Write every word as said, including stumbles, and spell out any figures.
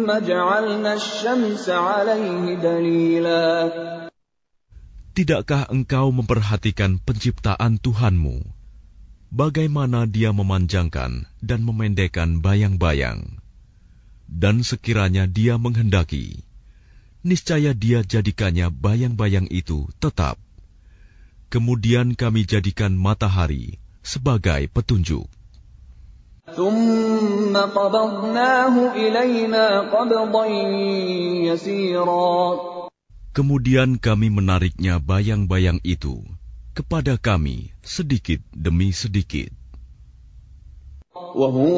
Tidakkah engkau memperhatikan penciptaan Tuhanmu, bagaimana Dia memanjangkan dan memendekkan bayang-bayang? Dan sekiranya Dia menghendaki, niscaya Dia jadikannya bayang-bayang itu tetap. Kemudian kami jadikan matahari sebagai petunjuk. Kemudian kami menariknya bayang-bayang itu kepada kami sedikit demi sedikit.